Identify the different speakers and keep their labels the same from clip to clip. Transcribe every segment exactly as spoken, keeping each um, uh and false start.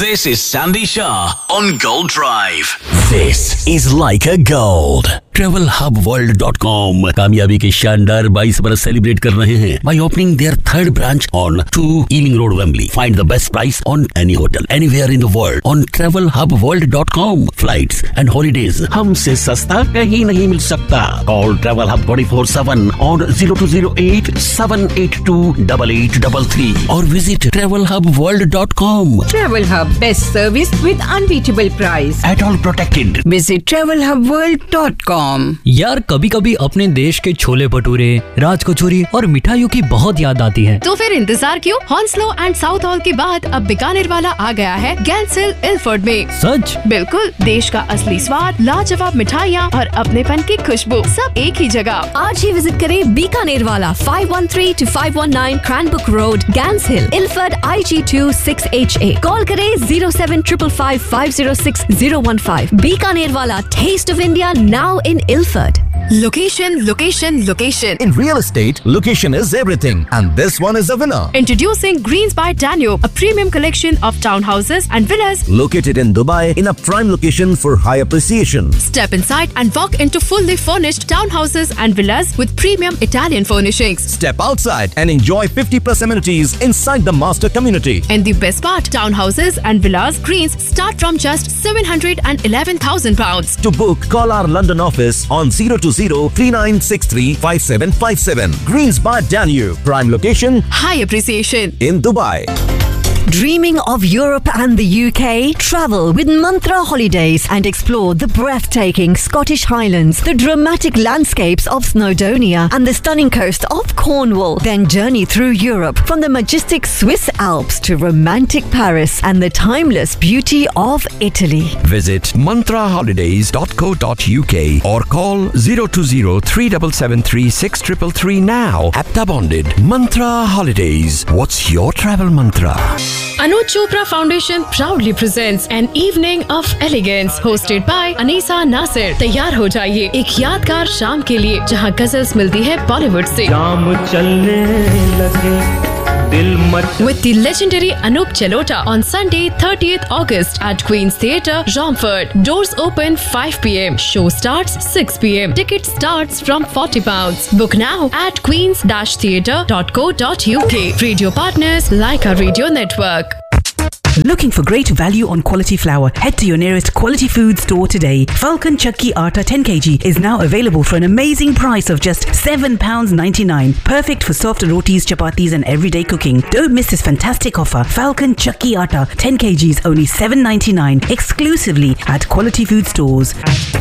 Speaker 1: This is Sandy Shah on Gold Drive.
Speaker 2: This is Leica Gold. travel hub world dot com कामयाबी के शानदार बाईस बरस celebrate कर रहे हैं by opening their third branch on two Ealing Road, Wembley. Find the best price on any hotel anywhere in the world on travel hub world dot com. Flights and holidays हमसे सस्ता कहीं नहीं मिल सकता. Call Travel Hub twenty-four seven on zero two zero eight seven eight two eight eight three three or visit travel hub world dot com.
Speaker 3: Travel Hub, best service with unbeatable price.
Speaker 2: At all protected.
Speaker 3: Visit travel hub world dot com.
Speaker 4: यार कभी कभी अपने देश के छोले भटूरे, राज कचौरी और मिठाइयों की बहुत याद आती है.
Speaker 5: तो फिर इंतजार क्यों? हॉन्सलो एंड साउथ हॉल के बाद अब बीकानेर वाला आ गया है गैंस हिल इल्फर्ड में.
Speaker 4: सच?
Speaker 5: बिल्कुल, देश का असली स्वाद, लाजवाब मिठाइयाँ और अपनेपन की खुशबू सब एक ही जगह.
Speaker 6: आज ही विजिट करें बीकानेर वाला five one three to five one nine Cranbrook Road, Gans Hill, Ilford I G two six H A. Call करें zero seven five five five zero six zero one five. Bikaner वाला, taste of India now in Ilford.
Speaker 5: Location, location, location.
Speaker 7: In real estate, location is everything, and this one is a winner.
Speaker 5: Introducing Greens by Danube, a premium collection of townhouses and villas
Speaker 7: Located in Dubai in a prime location for high appreciation.
Speaker 5: Step inside and walk into fully furnished townhouses and villas with premium Italian furnishings.
Speaker 7: Step outside and enjoy fifty plus amenities inside the master community.
Speaker 5: And the best part, townhouses and villas Greens start from just seven hundred eleven thousand pounds.
Speaker 7: To book, call our London office on zero two zero three nine six three five seven five seven. Greens by Danube, prime location,
Speaker 5: High appreciation.
Speaker 7: in Dubai.
Speaker 6: Dreaming of Europe and the U K? Travel with Mantra Holidays and explore the breathtaking Scottish Highlands, the dramatic landscapes of Snowdonia and the stunning coast of Cornwall. Then journey through Europe from the majestic Swiss Alps to romantic Paris and the timeless beauty of Italy.
Speaker 8: Visit mantra holidays dot co dot U K or call zero two zero three seven seven three six three three three now. Apta bonded. Mantra Holidays. What's your travel mantra?
Speaker 5: Anuj Chopra Foundation proudly presents an evening of elegance hosted by Anisa Nasir. तैयार हो जाइए एक यादगार शाम के लिए जहां गजल्स मिलती है बॉलीवुड से.
Speaker 9: शाम चलने लगे दिल much.
Speaker 5: With the legendary Anup Jalota on Sunday thirtieth August at Queen's Theatre, Romford. Doors open five p m. Show starts six p m. Ticket starts from forty pounds. Book now at queens dash theatre dot co dot U K. Radio partners Leica Radio Network.
Speaker 10: Looking for great value on quality flour? Head to your nearest Quality Food store today. Falcon Chakki Atta ten kilograms is now available for an amazing price of just seven pounds ninety-nine. Perfect for soft rotis, chapatis and everyday cooking. Don't miss this fantastic offer. Falcon Chakki Atta ten kilograms only seven ninety-nine. Exclusively at Quality Food stores.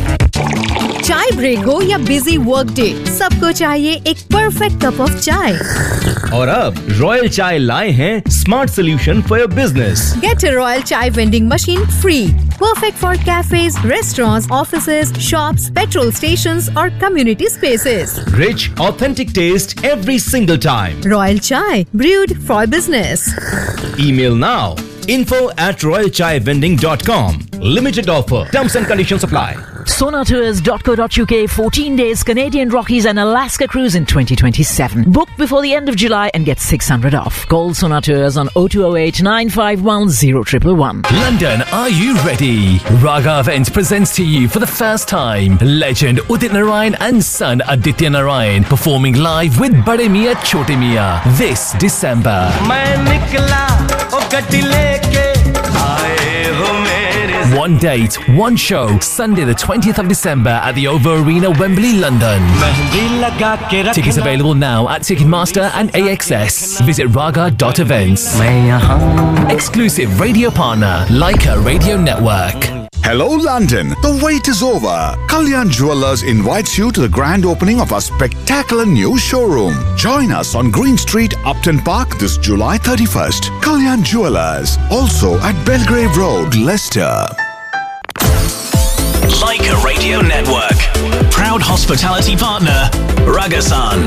Speaker 11: चाय break हो या busy work day, सबको चाहिए एक perfect cup of चाय.
Speaker 7: और अब royal चाय लाए हैं smart solution for your business.
Speaker 11: Get a Royal Chai vending machine free. Perfect for cafes, restaurants, offices, shops, petrol stations or community spaces.
Speaker 7: Rich, authentic taste every single time.
Speaker 11: Royal Chai, brewed for business.
Speaker 7: Email now. info at royal chai vending dot com. Limited offer. Terms and conditions apply.
Speaker 12: Sonatours dot co dot U K fourteen days Canadian Rockies and Alaska cruise in twenty twenty-seven. Book before the end of July and get six hundred off. Call Sonatours on oh two oh eight nine five one oh one one one.
Speaker 2: London, are you ready? Raga Events presents to you for the first time legend Udit Narayan and son Aditya Narayan performing live with Bade Miyan Chote Miyan this December. One date, one show, Sunday the twentieth of December at the O V O Arena, Wembley, London. Tickets available now at Ticketmaster and A X S. Visit raga dot events. Exclusive radio partner, Leica Radio Network.
Speaker 13: Hello London, the wait is over. Kalyan Jewellers invites you to the grand opening of our spectacular new showroom. Join us on Green Street, Upton Park this July thirty-first. Kalyan Jewellers, also at Belgrave Road, Leicester.
Speaker 1: Leica Radio Network. Proud hospitality partner, Ragasan.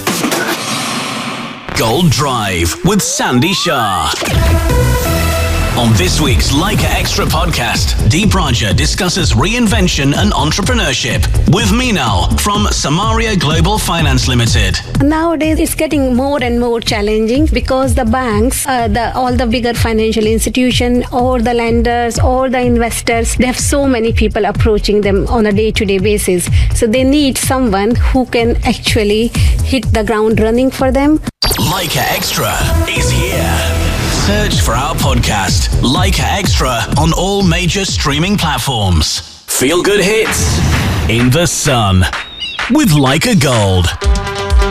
Speaker 1: Gold Drive with Sandy Shah. On this week's Leica Extra podcast, Deep Raja discusses reinvention and entrepreneurship with Meenal from Samaria Global Finance Limited.
Speaker 14: Nowadays, it's getting more and more challenging because the banks, uh, the all the bigger financial institutions, or the lenders, or the investors, they have so many people approaching them on a day-to-day basis. So they need someone who can actually hit the ground running for them.
Speaker 1: Leica Extra is here. Search for our podcast, Leica Extra, on all major streaming platforms. Feel good hits in the sun with Leica Gold.